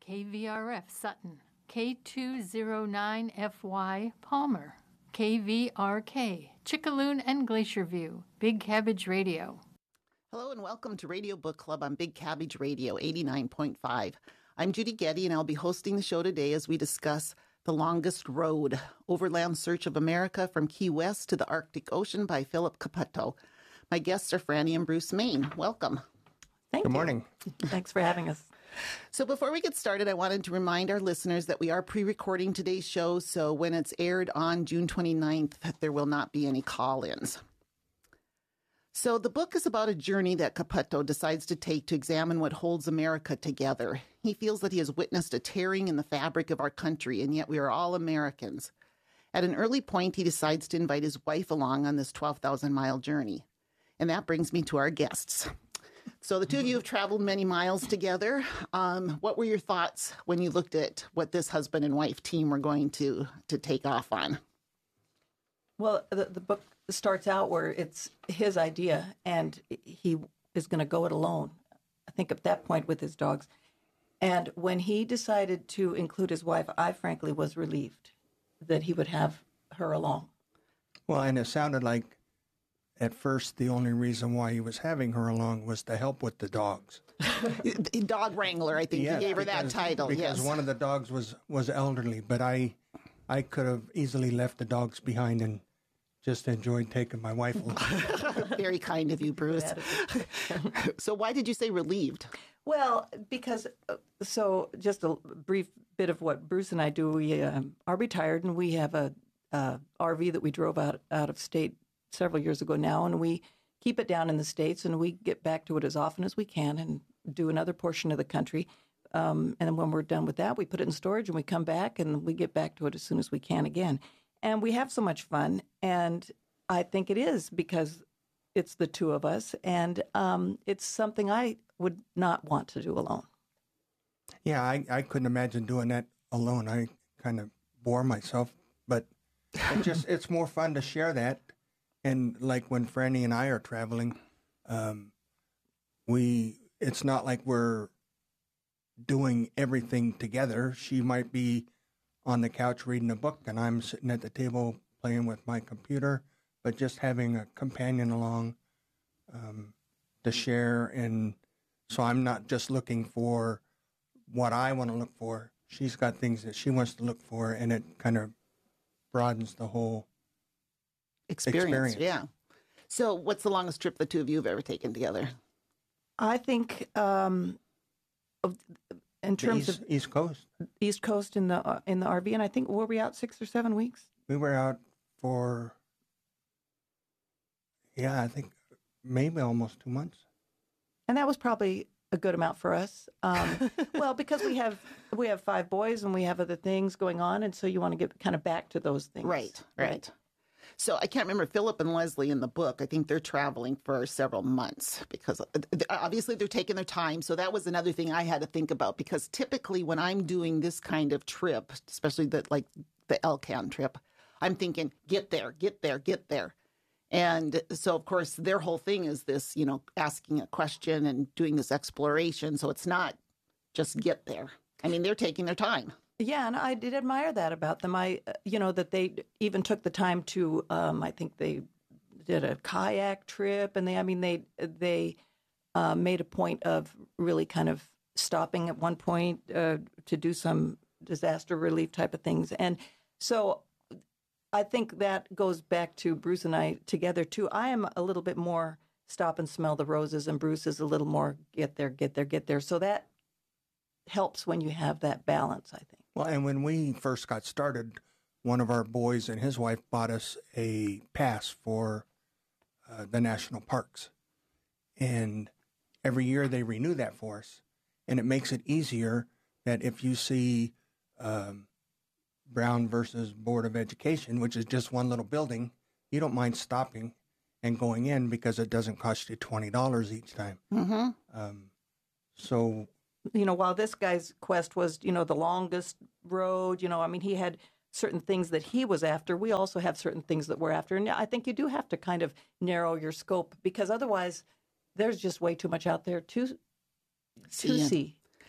KVRF Sutton, K209FY Palmer, KVRK Chickaloon and Glacier View, Big Cabbage Radio. Hello and welcome to Radio Book Club on Big Cabbage Radio 89.5. I'm Judy Getty and I'll be hosting the show today as we discuss The Longest Road, Overland Search of America from Key West to the Arctic Ocean by Philip Capetto. My guests are Franny and Bruce Main. Welcome. Thank you. Good morning. Thanks for having us. So before we get started, I wanted to remind our listeners that we are pre-recording today's show, so when it's aired on June 29th, there will not be any call-ins. So the book is about a journey that Capetto decides to take to examine what holds America together. He feels that he has witnessed a tearing in the fabric of our country, and yet we are all Americans. At an early point, he decides to invite his wife along on this 12,000-mile journey. And that brings me to our guests. So the two of you have traveled many miles together. What were your thoughts when you looked at what this husband and wife team were going to take off on? Well, the book starts out where it's his idea, and he is going to go it alone, I think at that point with his dogs. And when he decided to include his wife, I frankly was relieved that he would have her along. Well, and it sounded like at first the only reason why he was having her along was to help with the dogs. Dog wrangler, I think he gave her that title. Because one of the dogs was elderly, but I could have easily left the dogs behind and just enjoyed taking my wife along. Very kind of you, Bruce. So why did you say relieved? Well, because, so just a brief bit of what Bruce and I do. We are retired, and we have a RV that we drove out of state several years ago now, and we keep it down in the States, and we get back to it as often as we can and do another portion of the country. And then when we're done with that, we put it in storage, and we come back, and we get back to it as soon as we can again. And we have so much fun, and I think it is because it's the two of us, and it's something I would not want to do alone. Yeah, I couldn't imagine doing that alone. I kind of bore myself, but it's more fun to share that. And like when Franny and I are traveling, it's not like we're doing everything together. She might be on the couch reading a book, and I'm sitting at the table playing with my computer, but just having a companion along to share. And so I'm not just looking for what I want to look for. She's got things that she wants to look for, and it kind of broadens the whole experience. Yeah. So what's the longest trip the two of you have ever taken together? I think in terms of East Coast in the RV, and I think were we out 6 or 7 weeks? We were out for I think maybe almost 2 months. And that was probably a good amount for us. Well, because we have 5 boys and we have other things going on, and so you want to get kind of back to those things. Right. So I can't remember Philip and Leslie in the book. I think they're traveling for several months because obviously they're taking their time. So that was another thing I had to think about, because typically when I'm doing this kind of trip, especially the Elcan trip, I'm thinking, get there. And so, of course, their whole thing is this, asking a question and doing this exploration. So it's not just get there. I mean, they're taking their time. Yeah, and I did admire that about them. That they even took the time to, I think they did a kayak trip, and they made a point of really kind of stopping at one point to do some disaster relief type of things. And so I think that goes back to Bruce and I together, too. I am a little bit more stop and smell the roses, and Bruce is a little more get there. So that helps when you have that balance, I think. Well, and when we first got started, one of our boys and his wife bought us a pass for the national parks. And every year they renew that for us. And it makes it easier that if you see Brown versus Board of Education, which is just one little building, you don't mind stopping and going in because it doesn't cost you $20 each time. Mm-hmm. So... while this guy's quest was, the longest road, he had certain things that he was after. We also have certain things that we're after. And I think you do have to kind of narrow your scope, because otherwise there's just way too much out there to see.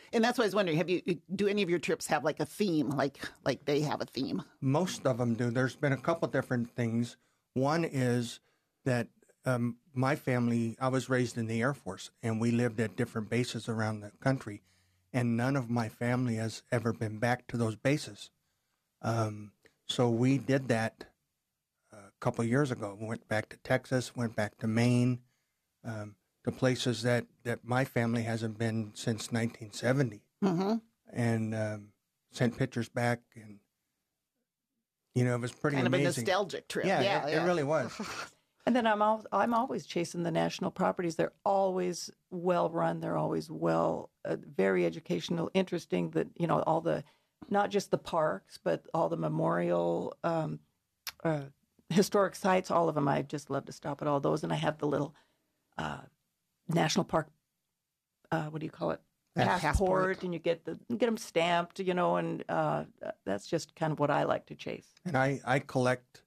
And that's what I was wondering. Do any of your trips have like a theme, like they have a theme? Most of them do. There's been a couple different things. One is that my family, I was raised in the Air Force, and we lived at different bases around the country, and none of my family has ever been back to those bases. So we did that a couple of years ago. We went back to Texas, went back to Maine, to places that my family hasn't been since 1970, and sent pictures back, and it was pretty kind amazing. of a nostalgic trip. Yeah, it really was. And then I'm always chasing the national properties. They're always well run. They're always very educational, interesting. That all the, not just the parks, but all the memorial, historic sites. All of them. I just love to stop at all those. And I have the little national park. What do you call it? Passport, and you get them stamped. And that's just kind of what I like to chase. And I collect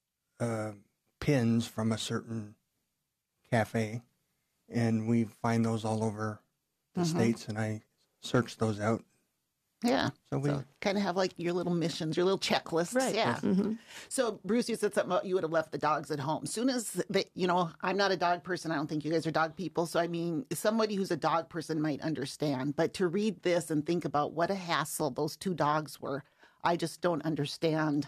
pins from a certain cafe, and we find those all over the states, and I search those out. Yeah. So we kind of have like your little missions, your little checklists. Right. Yeah. Mm-hmm. So Bruce, you said something about you would have left the dogs at home. Soon as I'm not a dog person. I don't think you guys are dog people. So I mean, somebody who's a dog person might understand. But to read this and think about what a hassle those 2 dogs were, I just don't understand.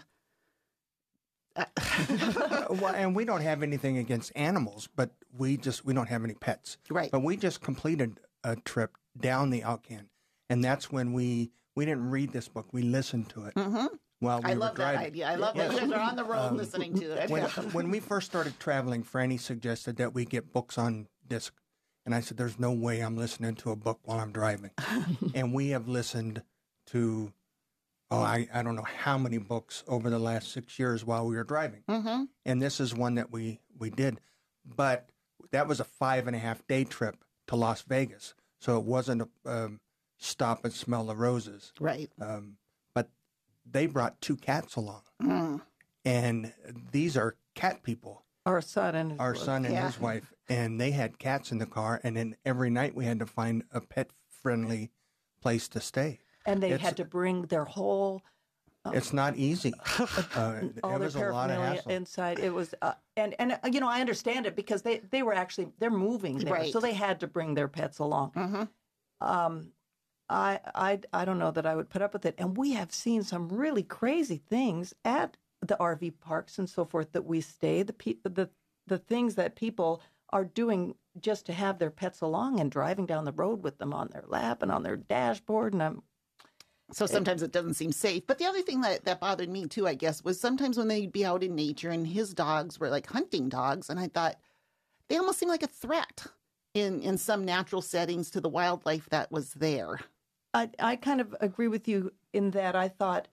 well, and we don't have anything against animals, but we don't have any pets. Right. But we just completed a trip down the Alcan, and that's when we didn't read this book. We listened to it while we I were love driving. that idea. I love that you guys are on the road listening to it. When we first started traveling, Franny suggested that we get books on disc, and I said, "There's no way I'm listening to a book while I'm driving." And we have listened to. I don't know how many books over the last 6 years while we were driving. And this is one that we did. But that was a 5.5-day trip to Las Vegas. So it wasn't a stop and smell the roses. Right. But they brought 2 cats along. And these are cat people. Our son and his wife. And they had cats in the car. And then every night we had to find a pet-friendly place to stay. And they had to bring their whole... it's not easy. all it was their a lot of paraphernalia hassle. inside. It was... And I understand it because they were actually... They're moving there. Right. So they had to bring their pets along. I don't know that I would put up with it. And we have seen some really crazy things at the RV parks and so forth that we stay. The things that people are doing just to have their pets along and driving down the road with them on their lap and on their dashboard. And So sometimes it doesn't seem safe. But the other thing that bothered me too, I guess, was sometimes when they'd be out in nature and his dogs were like hunting dogs. And I thought they almost seemed like a threat in some natural settings to the wildlife that was there. I kind of agree with you in that I thought,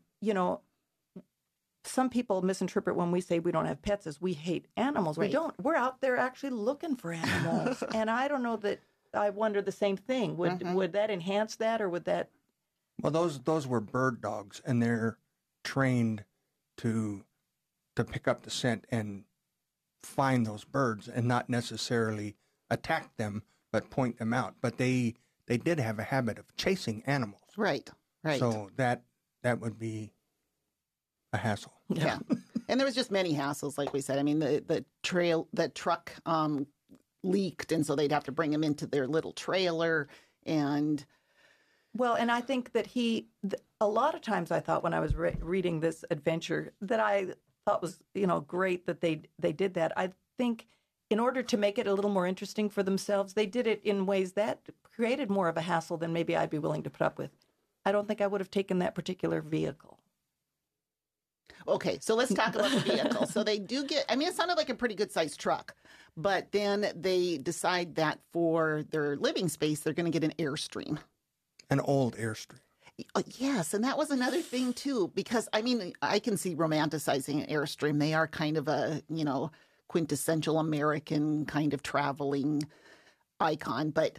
some people misinterpret when we say we don't have pets as we hate animals. Right. We don't. We're out there actually looking for animals. And I don't know that I wonder the same thing. Would that enhance that or would that... Well, those were bird dogs, and they're trained to pick up the scent and find those birds, and not necessarily attack them, but point them out. But they did have a habit of chasing animals. Right. So that would be a hassle. Yeah. And there was just many hassles, like we said. I mean, the truck leaked, and so they'd have to bring him into their little trailer, and... Well, and I think that a lot of times I thought when I was reading this adventure that I thought was, great that they did that. I think in order to make it a little more interesting for themselves, they did it in ways that created more of a hassle than maybe I'd be willing to put up with. I don't think I would have taken that particular vehicle. Okay, so let's talk about the vehicle. So they do get, it sounded like a pretty good sized truck, but then they decide that for their living space, they're going to get an Airstream. An old Airstream. Yes, and that was another thing, too, because, I can see romanticizing an Airstream. They are kind of a, quintessential American kind of traveling icon. But,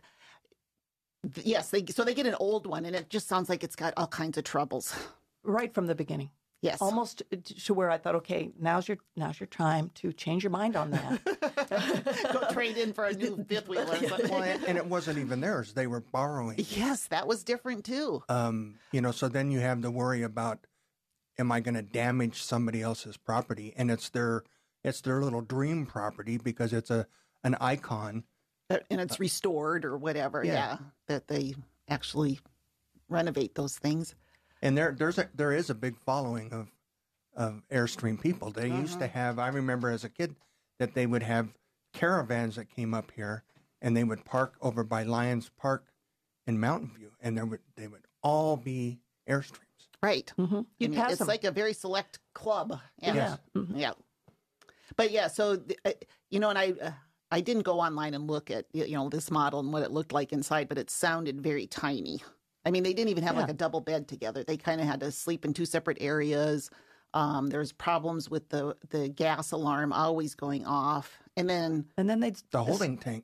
yes, so they get an old one, and it just sounds like it's got all kinds of troubles. Right from the beginning. Yes. Almost to where I thought, okay, now's your time to change your mind on that. Go trade in for a new fifth wheel or something. Well, and it wasn't even theirs; they were borrowing. Yes, that was different too. So then you have to worry about, am I going to damage somebody else's property? And it's their little dream property because it's an icon, And it's restored or whatever. Yeah. That they actually renovate those things. and there is a big following of Airstream people. They used to have. I remember as a kid that they would have caravans that came up here, and they would park over by Lions Park in Mountain View, and they would all be Airstreams. Right. You'd pass it's them. like a very select club. Yeah. Yes. Yeah. But yeah, so, and I didn't go online and look at, this model and what it looked like inside, but it sounded very tiny. I mean, they didn't even have like a double bed together. They kind of had to sleep in two separate areas. There's problems with the gas alarm always going off. And then they'd The holding tank.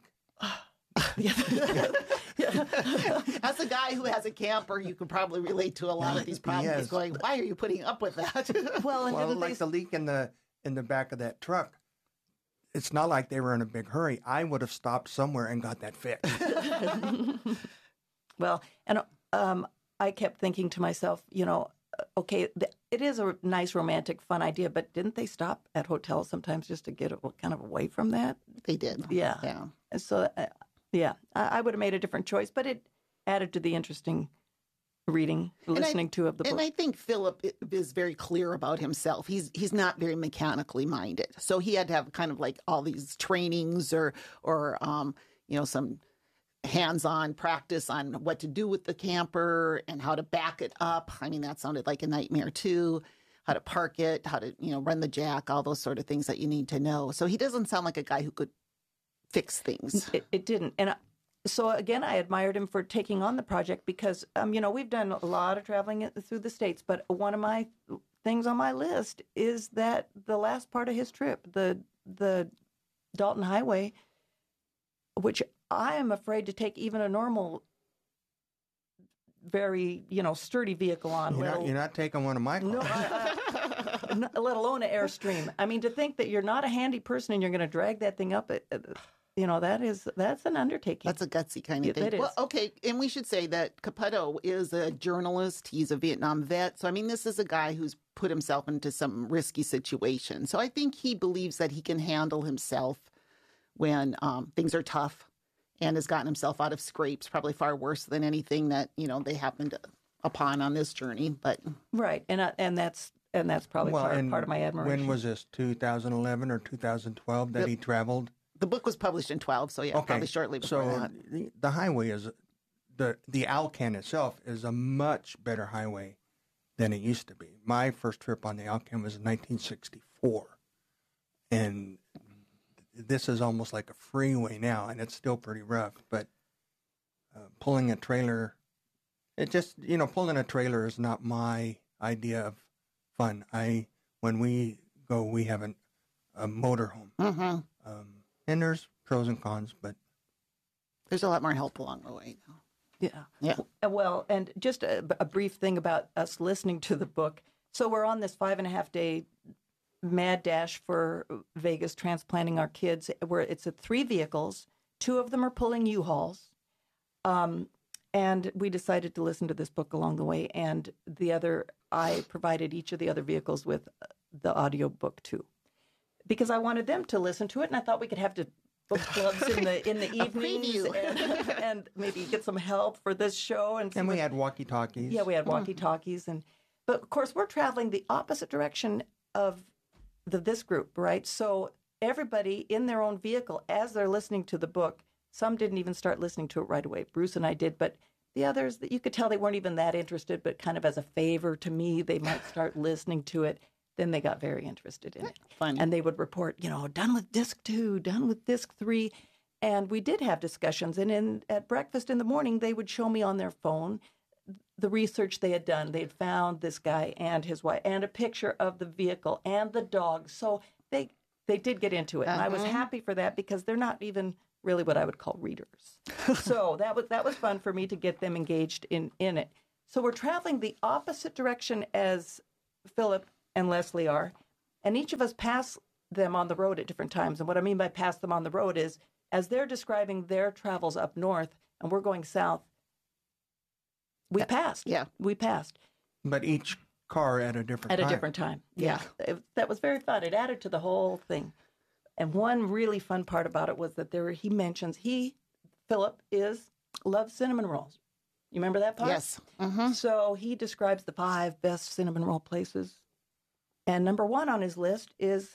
as a guy who has a camper, you could probably relate to a lot of these problems. Yes. Going, why are you putting up with that? well, Well, like the leak in the back of that truck. It's not like they were in a big hurry. I would have stopped somewhere and got that fixed. Well, and I kept thinking to myself, okay, it is a nice, romantic, fun idea, but didn't they stop at hotels sometimes just to get kind of away from that? They did. Yeah. Yeah. And so, I would have made a different choice, but it added to the interesting listening to of the book. And I think Philip is very clear about himself. He's not very mechanically minded. So he had to have kind of like all these trainings or some hands-on practice on what to do with the camper and how to back it up. I mean, that sounded like a nightmare too. How to park it, how to, run the jack, all those sort of things that you need to know. So he doesn't sound like a guy who could fix things. It didn't. And so again, I admired him for taking on the project because, we've done a lot of traveling through the States, but one of my things on my list is that the last part of his trip, the Dalton Highway, which I am afraid to take even a normal, very, sturdy vehicle on. You're not taking one of my cars. No, let alone an Airstream. I mean, to think that you're not a handy person and you're going to drag that thing up, that's an undertaking. That's a gutsy kind of thing. It is. Well, okay, and we should say that Capetto is a journalist. He's a Vietnam vet. So, I mean, this is a guy who's put himself into some risky situations. So I think he believes that he can handle himself when things are tough and has gotten himself out of scrapes, probably far worse than anything that, they happened upon on this journey. But right, and that's probably part of my admiration. When was this? 2011 or 2012 that he traveled? the book was published in 12, so yeah, probably shortly before that. The highway is the Alcan itself is a much better highway than it used to be. My first trip on the Alcan was in 1964, and this is almost like a freeway now, and it's still pretty rough. But pulling a trailer, pulling a trailer is not my idea of fun. When we go, we have a motorhome. Mm-hmm. And there's pros and cons, but there's a lot more help along the way now. Yeah. Well, and just a brief thing about us listening to the book. So we're on this 5.5 day mad dash for Vegas, transplanting our kids. Where it's 3 vehicles. 2 of them are pulling U-Hauls. And we decided to listen to this book along the way. And I provided each of the other vehicles with the audio book too, because I wanted them to listen to it, and I thought we could have book clubs in the evenings and maybe get some help for this show. And we had walkie-talkies. Yeah, we had walkie-talkies, but of course we're traveling the opposite direction of this group, right? So everybody in their own vehicle, as they're listening to the book, some didn't even start listening to it right away. Bruce and I did, but the others, you could tell they weren't even that interested, but kind of as a favor to me, they might start listening to it. Then they got very interested in it. Funny. And they would report, done with disc 2, done with disc 3. And we did have discussions. And at breakfast in the morning, they would show me on their phone the research they had done. They had found this guy and his wife and a picture of the vehicle and the dog. So they did get into it. And I was happy for that because they're not even really what I would call readers. So that was fun for me to get them engaged in it. So we're traveling the opposite direction as Philip and Leslie are, and each of us pass them on the road at different times. And what I mean by pass them on the road is, as they're describing their travels up north and we're going south, we passed. Yeah. We passed. But each car at a different At time. a different time. Yeah. That was very fun. It added to the whole thing. And one really fun part about it was that he mentions, Philip, loves cinnamon rolls. You remember that part? Yes. Mm-hmm. So he describes the 5 best cinnamon roll places. And number 1 on his list is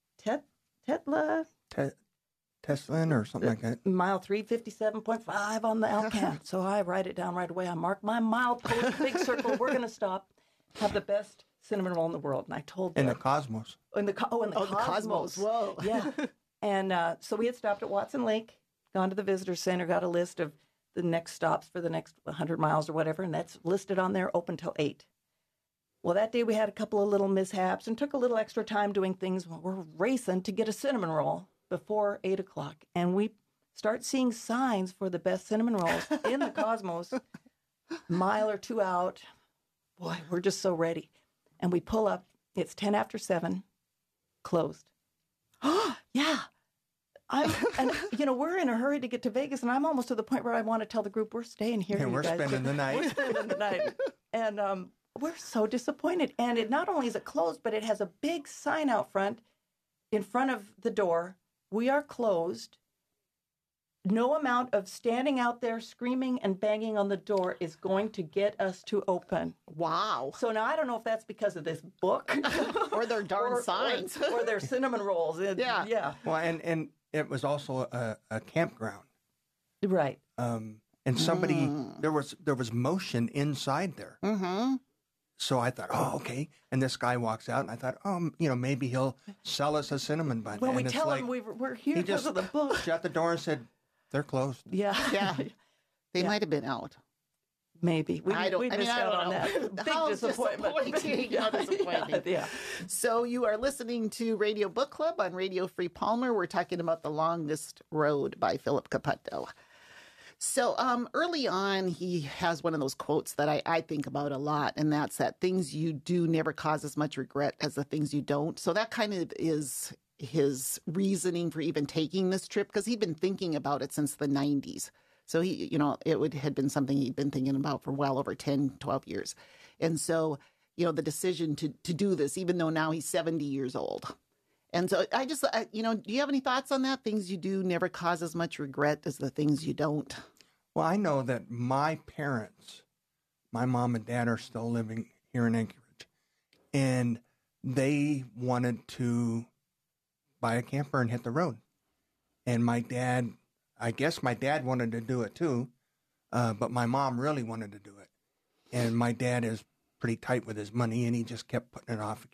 Tetla, Teslin or something like that. mile 357.5 on the Alcan. So I write it down right away. I mark my mile post, big circle. We're going to stop, have the best cinnamon roll in the world. And I told them. In the Cosmos. In the Cosmos. Whoa. Yeah. And so we had stopped at Watson Lake, gone to the visitor center, got a list of the next stops for the next 100 miles or whatever, and that's listed on there, open till 8. Well, that day we had a couple of little mishaps and took a little extra time doing things. Well, we're racing to get a cinnamon roll before 8 o'clock, and we start seeing signs for the best cinnamon rolls in the Cosmos, mile or 2 out. Boy, we're just so ready. And we pull up. It's 10 after 7, closed. Yeah. We're in a hurry to get to Vegas, and I'm almost to the point where I want to tell the group, we're staying here. And we're guys. spending the night. We're spending the night. And we're so disappointed. And it not only is it closed, but it has a big sign out front, in front of the door. We are closed. No amount of standing out there screaming and banging on the door is going to get us to open. Wow. So now I don't know if that's because of this book Or their darn signs. or their cinnamon rolls. Yeah. Well, and it was also a campground. Right. And somebody, there was motion inside there. Mm-hmm. So I thought, oh, okay. And this guy walks out, and I thought, maybe he'll sell us a cinnamon bun. When and we it's tell like, him we're here he because just of the book. shut the door and said, they're closed. Yeah. Yeah. They Yeah. might have been out. Maybe. We I don't missed out know. on that. Big How disappointment. disappointing. How disappointing. Yeah. So you are listening to Radio Book Club on Radio Free Palmer. We're talking about The Longest Road by Philip Caputto. So early on, he has one of those quotes that I think about a lot, and that's that things you do never cause as much regret as the things you don't. So that kind of is his reasoning for even taking this trip, because he'd been thinking about it since the 90s. So had been something he'd been thinking about for well over 10, 12 years. And so, the decision to do this, even though now he's 70 years old. And so do you have any thoughts on that? Things you do never cause as much regret as the things you don't. Well, I know that my parents, my mom and dad, are still living here in Anchorage. And they wanted to buy a camper and hit the road. And I guess my dad wanted to do it too, but my mom really wanted to do it. And my dad is pretty tight with his money, and he just kept putting it off.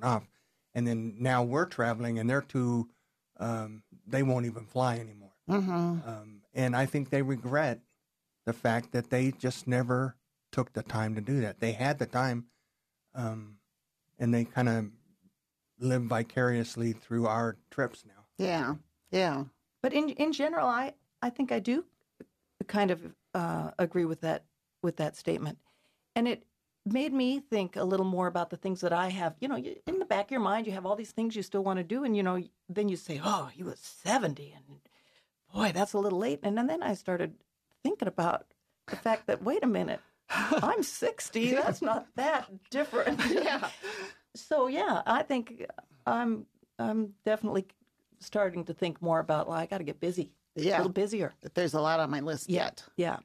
And then now we're traveling, and they're too, they won't even fly anymore. Mm-hmm. And I think they regret the fact that they just never took the time to do that. They had the time, and they kind of live vicariously through our trips now. Yeah, yeah. But in general, I think I do kind of agree with that statement. And it made me think a little more about the things that I have. In the back of your mind, you have all these things you still want to do. And, then you say, oh, he was 70. And boy, that's a little late. And then I started thinking about the fact that, wait a minute, I'm 60. That's not that different. Yeah. So, yeah, I think I'm definitely starting to think more about, I got to get busy. Yeah. A little busier. There's a lot on my list yet. Yeah.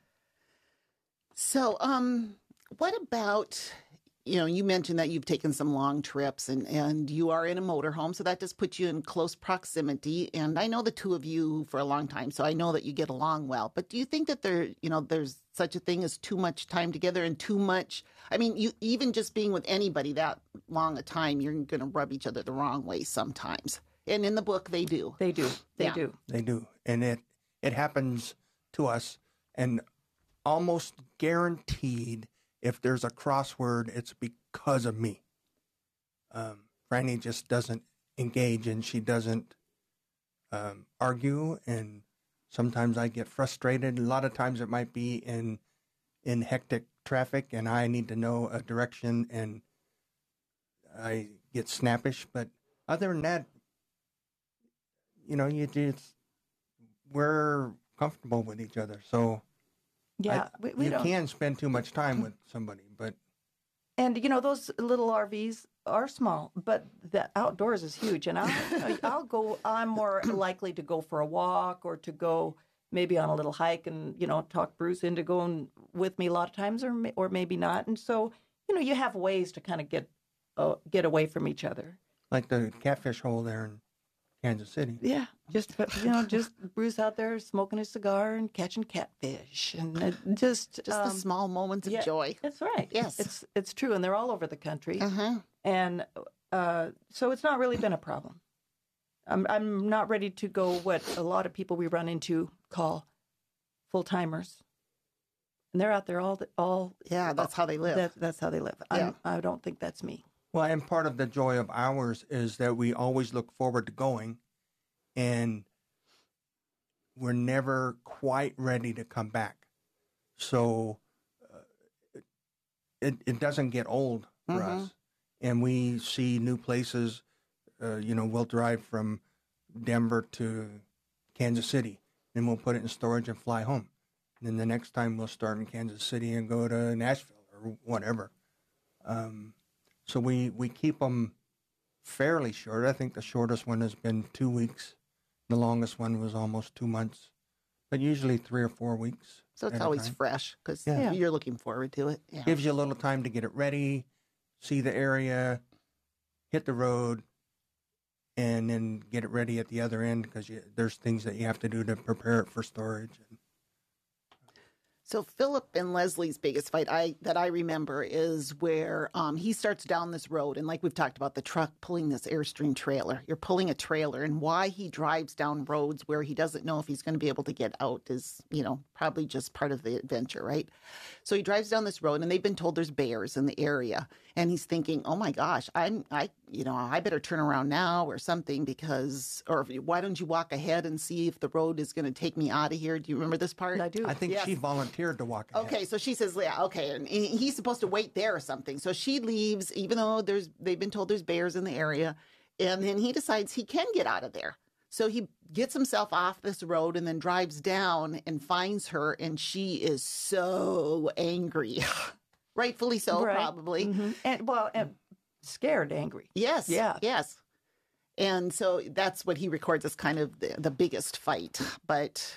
So, what about, you mentioned that you've taken some long trips and you are in a motorhome, so that just puts you in close proximity. And I know the two of you for a long time, so I know that you get along well. But do you think that there's such a thing as too much time together and too much? I mean, you even just being with anybody that long a time, you're going to rub each other the wrong way sometimes. And in the book, they do. They do. They Yeah. do. They do. And it happens to us, and almost guaranteed, if there's a crossword, it's because of me. Franny just doesn't engage, and she doesn't argue, and sometimes I get frustrated. A lot of times it might be in hectic traffic, and I need to know a direction, and I get snappish. But other than that, we're comfortable with each other. So Yeah, we you don't. can spend too much time with somebody, but And those little RVs are small, but the outdoors is huge. And I'll go. I'm more likely to go for a walk or to go maybe on a little hike, and talk Bruce into going with me a lot of times, or maybe not. And so you have ways to kind of get away from each other. like the catfish hole there in Kansas City. Yeah, just Bruce out there smoking his cigar and catching catfish, and just the small moments of joy. That's right. Yes. it's true, and they're all over the country, Uh-huh. and so it's not really been a problem. I'm not ready to go what a lot of people we run into call full timers, and they're out there all. Yeah, that's how they live. That's how they live. Yeah. I don't think that's me. Well, and part of the joy of ours is that we always look forward to going, and we're never quite ready to come back. So it doesn't get old for us. And we see new places. We'll drive from Denver to Kansas City, then we'll put it in storage and fly home. And then the next time we'll start in Kansas City and go to Nashville or whatever. So we keep them fairly short. I think the shortest one has been 2 weeks. The longest one was almost 2 months, but usually 3 or 4 weeks. So it's at a always time. fresh because Yeah. you're looking forward to it. Yeah. Gives you a little time to get it ready, see the area, hit the road, and then get it ready at the other end because there's things that you have to do to prepare it for storage. So Philip and Leslie's biggest fight that I remember is where he starts down this road, and like we've talked about, the truck pulling this Airstream trailer. You're pulling a trailer, and why he drives down roads where he doesn't know if he's going to be able to get out is, probably just part of the adventure, right? So he drives down this road, and they've been told there's bears in the area, and he's thinking, oh my gosh, I better turn around now or something why don't you walk ahead and see if the road is going to take me out of here? Do you remember this part? I do. I think Yes. she volunteered to walk ahead. Okay, so she says, yeah, okay, and he's supposed to wait there or something. So she leaves, even though they've been told there's bears in the area, and then he decides he can get out of there. So he gets himself off this road and then drives down and finds her, and she is so angry. Rightfully so, Right. probably. Mm-hmm. And scared, angry. Yes. Yeah. Yes. And so that's what he records as kind of the biggest fight. But,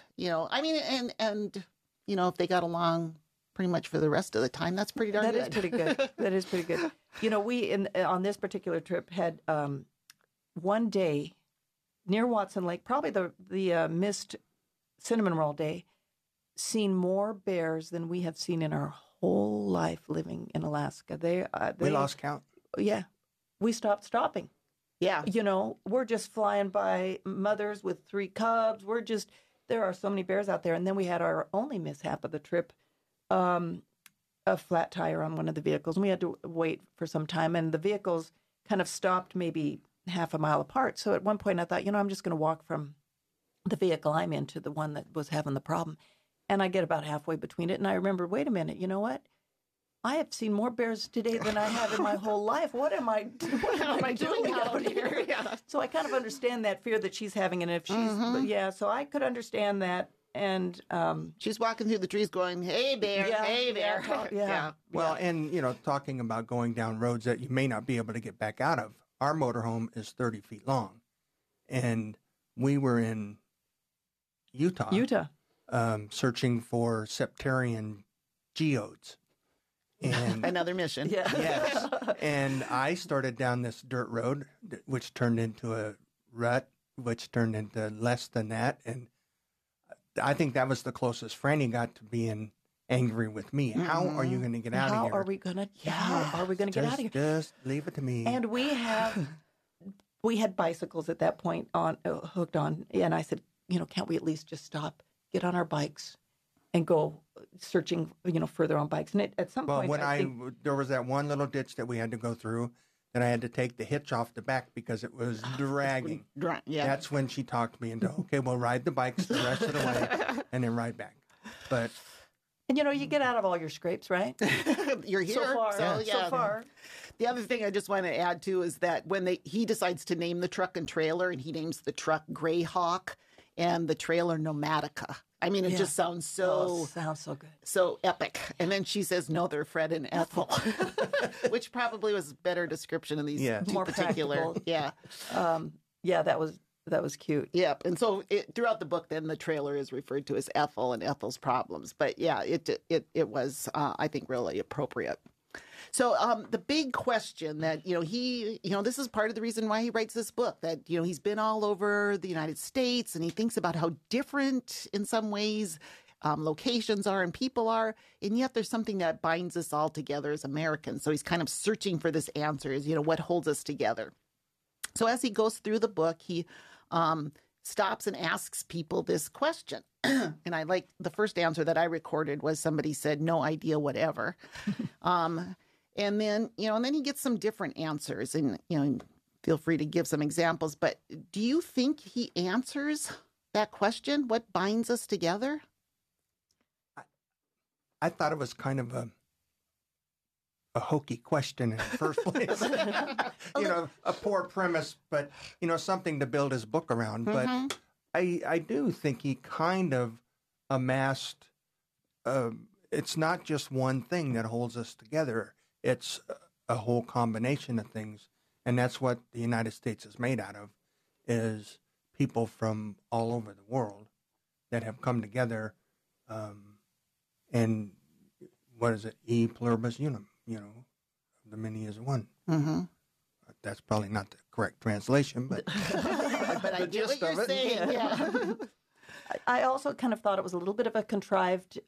if they got along pretty much for the rest of the time, that's pretty darn That good. is pretty good. That is pretty good. We on this particular trip had one day near Watson Lake, probably the missed cinnamon roll day, seen more bears than we have seen in our whole life living in Alaska. We lost count. Yeah, we stopped stopping. Yeah. We're just flying by mothers with 3 cubs. There are so many bears out there. And then we had our only mishap of the trip, a flat tire on one of the vehicles. And we had to wait for some time. And the vehicles kind of stopped maybe half a mile apart. So at one point I thought, I'm just going to walk from the vehicle I'm in to the one that was having the problem. And I get about halfway between it. And I remember, wait a minute, you know what? I have seen more bears today than I have in my whole life. What am I doing out here? Yeah. So I kind of understand that fear that she's having. And if she's, but yeah, so I could understand that. And She's walking through the trees going, hey, bear, Yeah, hey, bear. yeah. Well, and, talking about going down roads that you may not be able to get back out of, our motorhome is 30 feet long. And we were in Utah. Searching for septarian geodes. And Another mission. Yeah. yes. And I started down this dirt road, which turned into a rut, which turned into less than that. And I think that was the closest Franny got to being angry with me. How are you going to get out of here? How are we going to get out of here? Just leave it to me. And we had bicycles at that point hooked on. And I said, can't we at least just stop, get on our bikes and go searching, further on bikes? And at some point, there was that one little ditch that we had to go through, and I had to take the hitch off the back because it was dragging. Yeah. That's when she talked me into, okay, we'll ride the bikes the rest of the way and then ride back. But And, you get out of all your scrapes, right? You're here. So far. So far. The other thing I just want to add, too, is that when he decides to name the truck and trailer, and he names the truck Greyhawk and the trailer Nomatica. I mean, it just sounds sounds so good. So epic. And then she says, no, they're Fred and Ethel, which probably was a better description of these two more particular. Practical. Yeah. That was cute. Yep. And so throughout the book, then the trailer is referred to as Ethel and Ethel's problems. But yeah, it was, I think, really appropriate. So the big question that, this is part of the reason why he writes this book, that, he's been all over the United States and he thinks about how different in some ways locations are and people are. And yet there's something that binds us all together as Americans. So he's kind of searching for this answer is, what holds us together. So as he goes through the book, he stops and asks people this question. And I like the first answer that I recorded was somebody said, no idea, whatever. And then, and then he gets some different answers and, feel free to give some examples. But do you think he answers that question? What binds us together? I thought it was kind of a hokey question in the first place. A poor premise, but, something to build his book around. Mm-hmm. But I do think he kind of amassed, it's not just one thing that holds us together. It's a whole combination of things. And that's what the United States is made out of, is people from all over the world that have come together. And what is it? E pluribus unum, the many is one. Mm-hmm. That's probably not the correct translation, but but I get what you're saying. Yeah. I also kind of thought it was a little bit of a contrived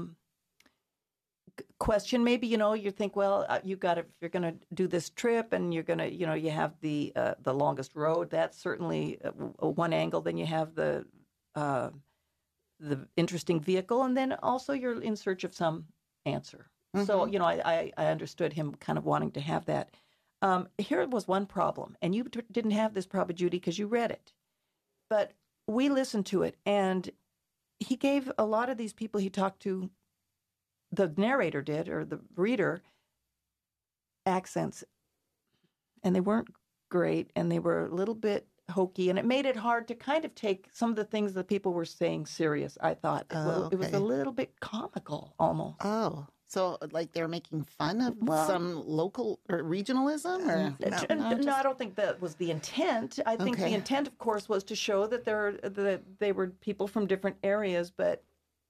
question. Maybe, you think, well, if you're going to do this trip and you're going to, you have the longest road, that's certainly one angle. Then you have the interesting vehicle. And then also you're in search of some answer. Mm-hmm. So, I understood him kind of wanting to have that. Here was one problem, and you didn't have this problem, Judy, because you read it. But we listened to it, and he gave a lot of these people he talked to, the narrator did, or the reader, accents. And they weren't great, and they were a little bit hokey, and it made it hard to kind of take some of the things that people were saying serious, I thought. It was a little bit comical, almost. Oh, so like they're making fun of some local or regionalism? Or? No, I don't think that was the intent. I think the intent, of course, was to show that they were people from different areas, but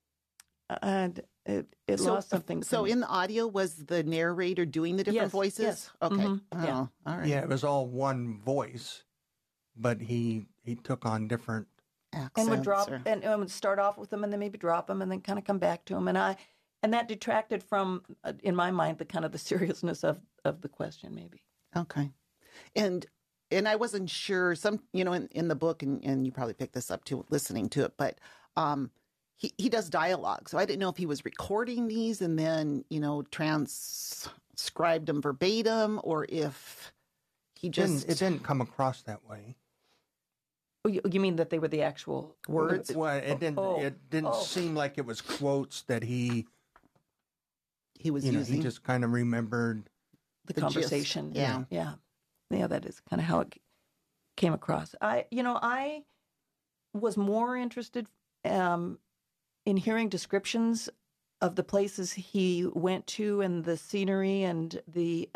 it lost something. So in the audio, was the narrator doing the different voices? Yes. Okay. Mm-hmm. Oh, all right. Yeah, it was all one voice, but he took on different accents. And would drop and would start off with them and then maybe drop them and then kind of come back to them. And that detracted from, in my mind, the kind of the seriousness of the question, maybe. Okay. And I wasn't sure, in the book, and you probably picked this up too, listening to it, but he does dialogue. So I didn't know if he was recording these and then, transcribed them verbatim, or if he just... It didn't come across that way. You mean that they were the actual words? Well, it didn't. It didn't seem like it was quotes that he was using. He just kind of remembered the conversation. Yeah. That is kind of how it came across. I was more interested in hearing descriptions of the places he went to and the scenery and the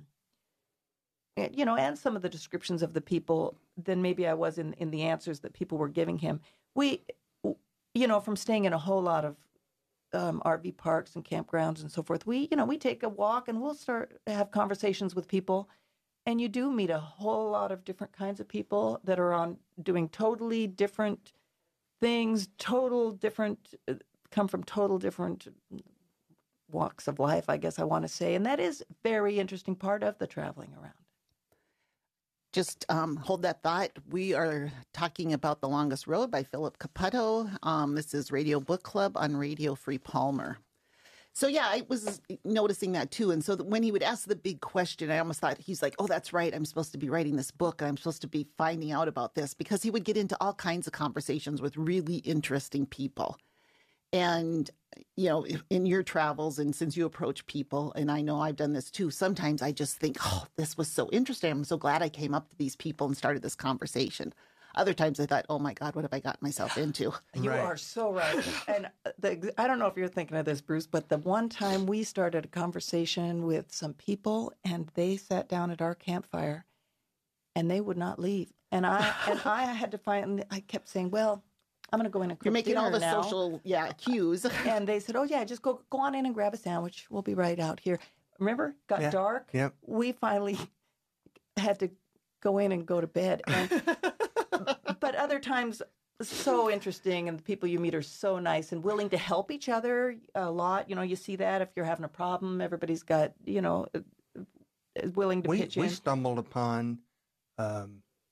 and some of the descriptions of the people than maybe I was in the answers that people were giving him. We, from staying in a whole lot of RV parks and campgrounds and so forth, we take a walk and we'll start to have conversations with people, and you do meet a whole lot of different kinds of people that are doing totally different things, come from total different walks of life, I guess I want to say, and that is very interesting part of the traveling around. Just hold that thought. We are talking about The Longest Road by Philip Caputto. This is Radio Book Club on Radio Free Palmer. So, yeah, I was noticing that, too. And so when he would ask the big question, I almost thought he's like, oh, that's right. I'm supposed to be writing this book, and I'm supposed to be finding out about this, because he would get into all kinds of conversations with really interesting people. And, in your travels, and since you approach people, and I know I've done this too, sometimes I just think, oh, this was so interesting. I'm so glad I came up to these people and started this conversation. Other times I thought, oh my God, what have I gotten myself into? You Right. are so right. And I don't know if you're thinking of this, Bruce, but the one time we started a conversation with some people and they sat down at our campfire and they would not leave. And I had to find, I kept saying, well, I'm going to go in and cook You're making all the now. social cues. And they said, oh, yeah, just go on in and grab a sandwich. We'll be right out here. Remember? Got dark. Yep. We finally had to go in and go to bed. And, but other times, so interesting. And the people you meet are so nice and willing to help each other a lot. You see that if you're having a problem, everybody's got, willing to pitch in. We stumbled upon a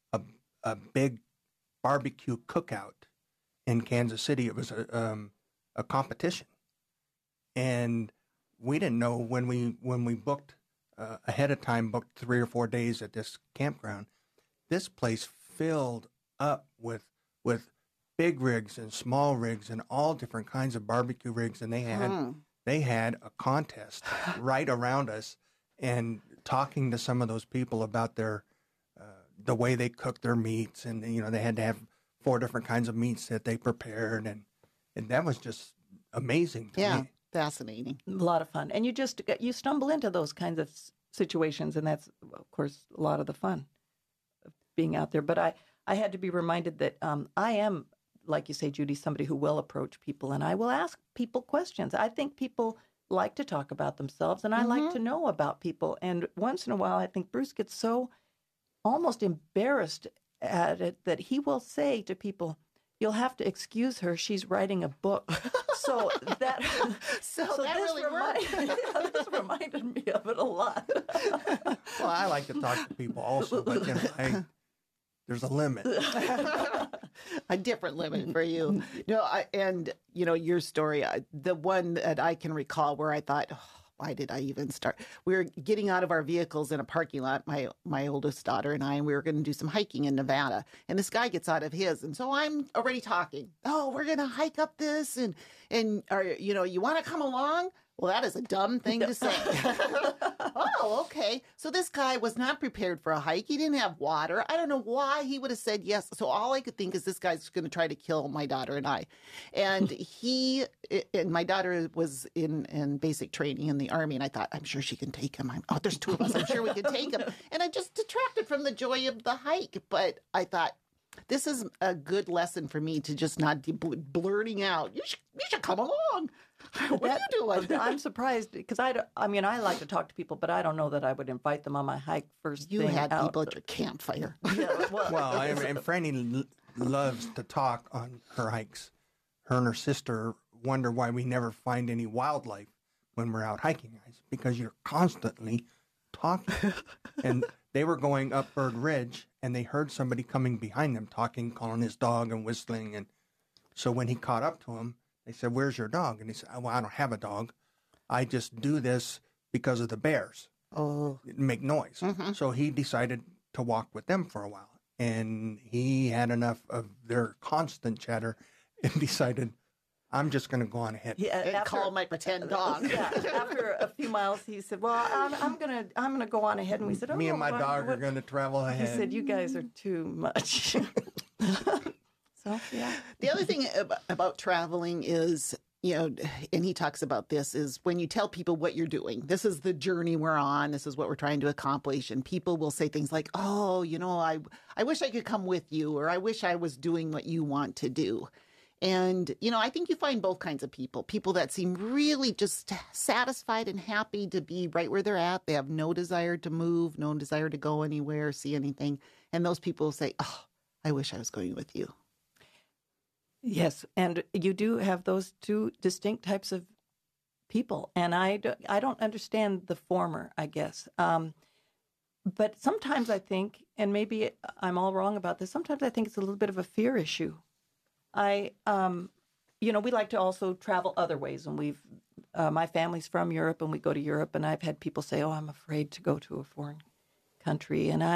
big barbecue cookout in Kansas City. It was a competition, and we didn't know when we booked ahead of time, booked 3 or 4 days at this campground. This place filled up with big rigs and small rigs and all different kinds of barbecue rigs, and they had a contest right around us, and talking to some of those people about their the way they cook their meats, and they had to have 4 different kinds of meats that they prepared, and that was just amazing to me. Fascinating. A lot of fun. And you stumble into those kinds of situations, and that's, of course, a lot of the fun of being out there. But I had to be reminded that I am, like you say, Judy, somebody who will approach people, and I will ask people questions. I think people like to talk about themselves, and I like to know about people. And once in a while, I think Bruce gets so almost embarrassed at it that he will say to people, "You'll have to excuse her. She's writing a book." So that really worked. This reminded me of it a lot. Well, I like to talk to people also, but there's a limit. A different limit for you. Your story, the one that I can recall where I thought, oh, why did I even start? We were getting out of our vehicles in a parking lot, my oldest daughter and I, and we were going to do some hiking in Nevada. And this guy gets out of his, and so I'm already talking. Oh, we're going to hike up this, and you want to come along? Well, that is a dumb thing to say. Oh, okay. So this guy was not prepared for a hike. He didn't have water. I don't know why he would have said yes. So all I could think is this guy's going to try to kill my daughter and I. And my daughter was in basic training in the Army, and I thought, I'm sure she can take him. There's 2 of us. I'm sure we can take him. And I just detracted from the joy of the hike. But I thought, this is a good lesson for me to just not be blurting out, you should come along. What are you doing? I'm surprised because I like to talk to people, but I don't know that I would invite them on my hike first You thing had out. people at your campfire. Yeah, Well, and Franny loves to talk on her hikes. Her and her sister wonder why we never find any wildlife when we're out hiking. I said, because you're constantly talking. And they were going up Bird Ridge, and they heard somebody coming behind them talking, calling his dog and whistling. And so when he caught up to him, they said, "Where's your dog?" And he said, "Well, I don't have a dog. I just do this because of the bears. Oh, Make noise." Mm-hmm. So he decided to walk with them for a while. And he had enough of their constant chatter and decided, I'm just going to go on ahead. and call my pretend dog. Yeah, after a few miles, he said, "Well, I'm gonna go on ahead." And we said, "Oh, Me and my dog are what?" going to travel He ahead. said, "You guys are too much." So yeah. The other thing about traveling is, and he talks about this, is when you tell people what you're doing, this is the journey we're on, this is what we're trying to accomplish. And people will say things like, "Oh, I wish I could come with you," or "I wish I was doing what you want to do." And, I think you find both kinds of people that seem really just satisfied and happy to be right where they're at. They have no desire to move, no desire to go anywhere, see anything. And those people say, "Oh, I wish I was going with you." Yes, and you do have those 2 distinct types of people, and I don't understand the former, I guess. But sometimes I think, and maybe I'm all wrong about this, sometimes I think it's a little bit of a fear issue. We like to also travel other ways, and my family's from Europe, and we go to Europe, and I've had people say, "Oh, I'm afraid to go to a foreign country," and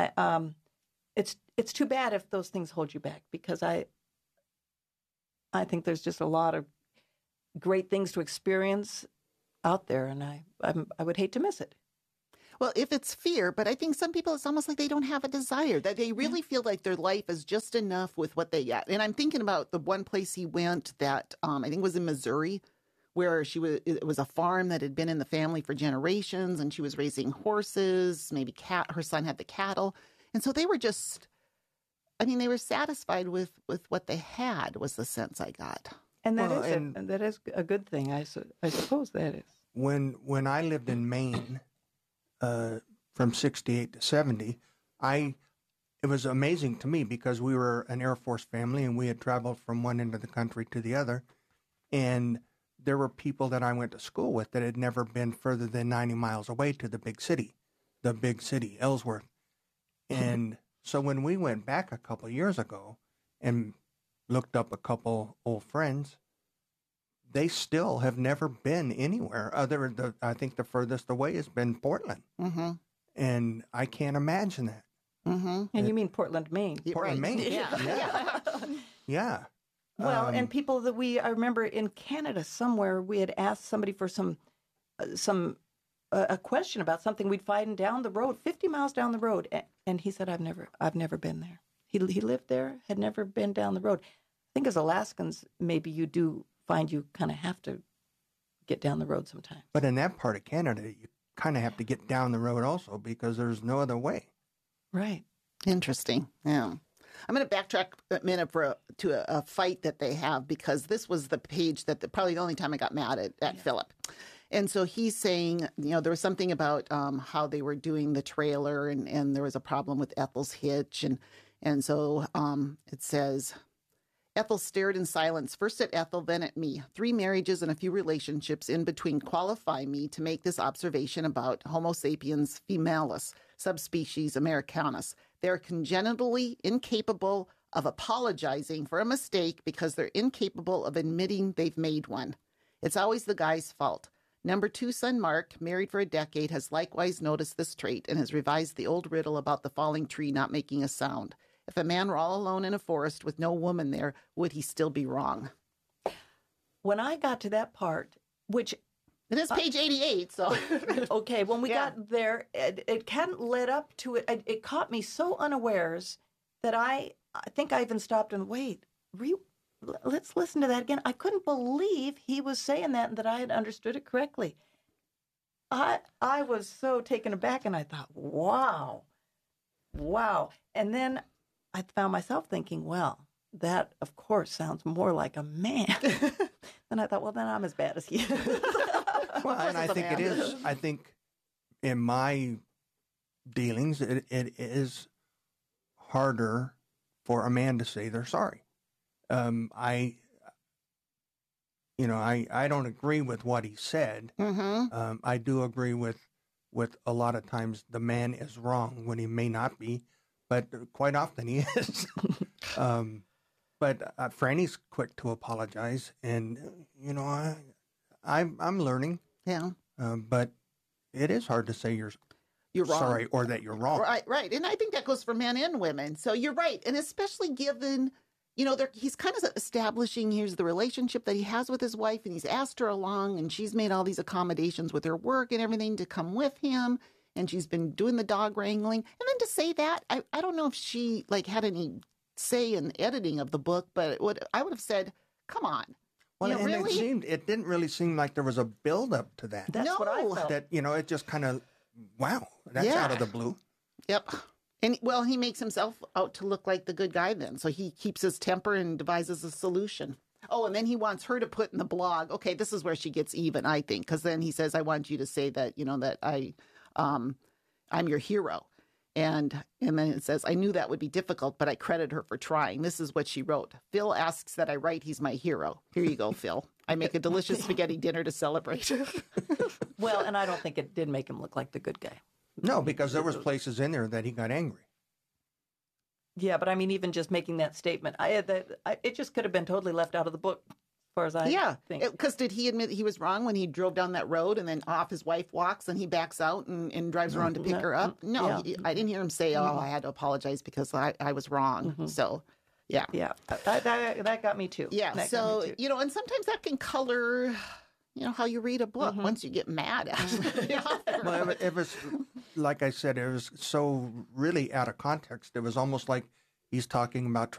it's too bad if those things hold you back, because I think there's just a lot of great things to experience out there, and I would hate to miss it. Well, if it's fear, but I think some people, it's almost like they don't have a desire, that they really feel like their life is just enough with what they get. And I'm thinking about the one place he went that I think was in Missouri, where it was a farm that had been in the family for generations, and she was raising horses, maybe her son had the cattle. And so they were just, they were satisfied with what they had, was the sense I got. And that is a good thing, I suppose that is. When I lived in Maine, from 68 to 70, it was amazing to me because we were an Air Force family and we had traveled from one end of the country to the other. And there were people that I went to school with that had never been further than 90 miles away to the big city, Ellsworth. And so when we went back a couple of years ago and looked up a couple old friends, they still have never been anywhere I think the furthest away has been Portland. Mm-hmm. And I can't imagine that. Mm-hmm. And you mean Portland, Maine. Portland, right. Maine. Yeah. Yeah. Well, and people that I remember in Canada somewhere, we had asked somebody for a question about something we'd find down the road, 50 miles down the road. And he said, I've never been there. He lived there, had never been down the road. I think as Alaskans, maybe you do find you kind of have to get down the road sometimes. But in that part of Canada, you kind of have to get down the road also because there's no other way. Right. Interesting. Yeah. I'm going to backtrack a minute to a fight that they have, because this was the page that probably the only time I got mad at Philip. And so he's saying, there was something about how they were doing the trailer and there was a problem with Ethel's hitch. And so it says, Ethel stared in silence, first at Ethel, then at me. 3 marriages and a few relationships in between qualify me to make this observation about Homo sapiens femalis, subspecies americanus. They're congenitally incapable of apologizing for a mistake because they're incapable of admitting they've made one. It's always the guy's fault. Number 2 son Mark, married for a decade, has likewise noticed this trait and has revised the old riddle about the falling tree not making a sound. If a man were all alone in a forest with no woman there, would he still be wrong? When I got to that part, which... It is page 88, so... Okay, when we got there, it hadn't led up to it. It caught me so unawares that I think I even stopped and wait. Let's listen to that again. I couldn't believe he was saying that and that I had understood it correctly. I was so taken aback, and I thought, wow. And then I found myself thinking, well, that, of course, sounds more like a man. And I thought, well, then I'm as bad as he is. Well, and I think it is. I think in my dealings, it is harder for a man to say they're sorry. I don't agree with what he said. Mm-hmm. I do agree with a lot of times the man is wrong when he may not be, but quite often he is. But Franny's quick to apologize, and I'm learning. Yeah. But it is hard to say you're wrong. Sorry, or that you're wrong. Right. And I think that goes for men and women. So you're right. And especially given, he's kind of establishing here's the relationship that he has with his wife, and he's asked her along, and she's made all these accommodations with her work and everything to come with him, and she's been doing the dog wrangling. And then to say that, I don't know if she had any say in editing of the book, but I would have said, come on. Well, and really? it didn't really seem like there was a build up to that. That's what I felt. That, it just kind of, wow, that's out of the blue. Yep. And, well, he makes himself out to look like the good guy then. So he keeps his temper and devises a solution. Oh, and then he wants her to put in the blog, okay, this is where she gets even, I think. Because then he says, I want you to say that, that I'm your hero. And then it says, I knew that would be difficult, but I credit her for trying. This is what she wrote. Phil asks that I write he's my hero. Here you go, Phil. I make a delicious spaghetti dinner to celebrate. Well, and I don't think it did make him look like the good guy. No, because there was places in there that he got angry. Yeah, but I mean, even just making that statement, it just could have been totally left out of the book, as far as I think. Because did he admit he was wrong when he drove down that road and then off his wife walks and he backs out and drives around to pick her up? No, I didn't hear him say, I had to apologize because I was wrong. Mm-hmm. So, Yeah. Yeah, that got me too. Yeah. That got So, me too. you know, and sometimes that can color, you know, how you read a book once you get mad at the author. Well, it was, like I said, it was so really out of context. It was almost like he's talking about